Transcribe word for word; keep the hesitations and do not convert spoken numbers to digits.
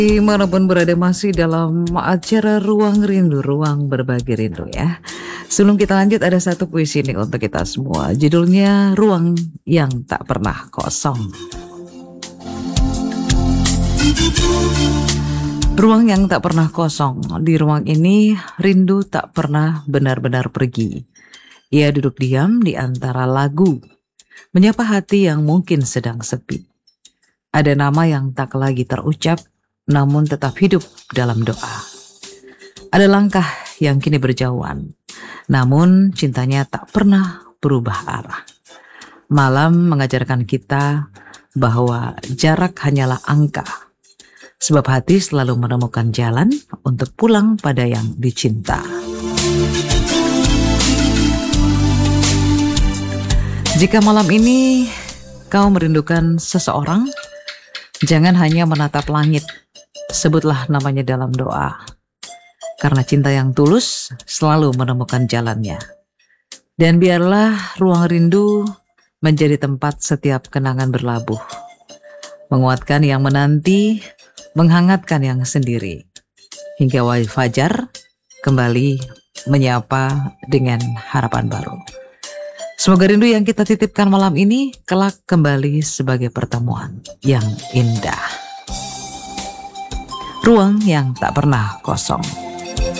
Dimanapun berada masih dalam acara Ruang Rindu, Ruang Berbagi Rindu ya. Sebelum kita lanjut ada satu puisi nih untuk kita semua. Judulnya Ruang yang Tak Pernah Kosong. Ruang yang tak pernah kosong. Di ruang ini rindu tak pernah benar-benar pergi. Ia duduk diam di antara lagu, menyapa hati yang mungkin sedang sepi. Ada nama yang tak lagi terucap, namun tetap hidup dalam doa. Ada langkah yang kini berjauhan, namun cintanya tak pernah berubah arah. Malam mengajarkan kita bahwa jarak hanyalah angka, sebab hati selalu menemukan jalan untuk pulang pada yang dicinta. Jika malam ini kau merindukan seseorang, jangan hanya menatap langit, sebutlah namanya dalam doa. Karena cinta yang tulus selalu menemukan jalannya. Dan biarlah ruang rindu menjadi tempat setiap kenangan berlabuh. Menguatkan yang menanti, menghangatkan yang sendiri. Hingga fajar kembali menyapa dengan harapan baru. Semoga rindu yang kita titipkan malam ini kelak kembali sebagai pertemuan yang indah. Ruang yang tak pernah kosong.